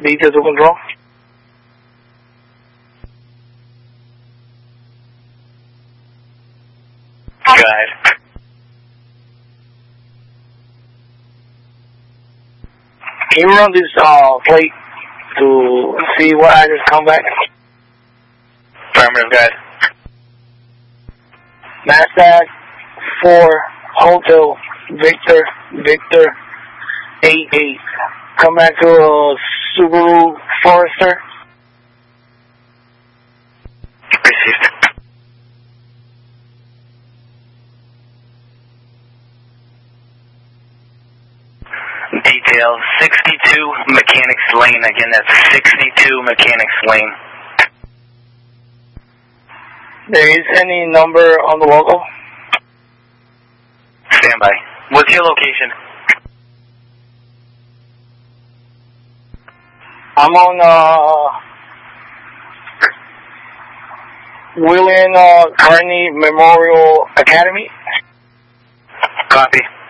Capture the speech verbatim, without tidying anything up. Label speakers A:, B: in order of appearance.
A: Details to control.
B: Go ahead.
A: Can you run this uh, plate to see what address come back?
B: Affirmative, go ahead.
A: Nasdaq four Hotel Victor Victor eight eight. Come back to uh, Subaru Forester.
B: Received. Detail sixty-two Mechanics Lane. Again, that's sixty-two Mechanics Lane.
A: There is any number on the logo?
B: Stand by. What's your location?
A: I'm on uh, William uh, Carney Memorial Academy.
B: Copy.